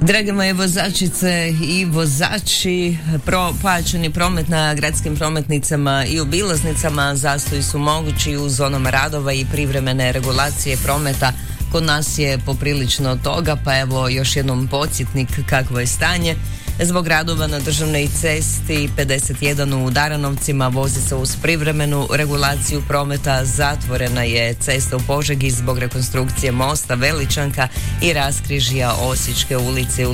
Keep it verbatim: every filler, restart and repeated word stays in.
Drage moje vozačice i vozači, pro, pojačani promet na gradskim prometnicama i obilaznicama, zastoji su mogući u zonama radova i privremene regulacije prometa. Kod nas je poprilično toga, pa evo još jednom podsjetnik kakvo je stanje. Zbog radova na državnoj cesti pedeset jedan u Daranovcima vozi se uz privremenu regulaciju prometa. Zatvorena je cesta u Požegi zbog rekonstrukcije mosta Veličanka i raskrižja Osječke ulice u